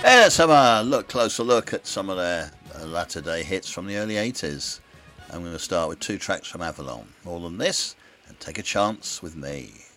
Hey, let's have a closer look at some of their latter day hits from the early 80s. I'm going to start with two tracks from Avalon, More Than This and Take a Chance With Me.